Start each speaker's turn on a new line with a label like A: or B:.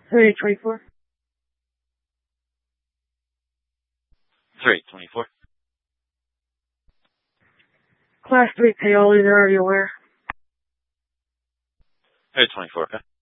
A: 3824.
B: 3824.
A: Class 3 payola, are you aware?
B: 3824, okay.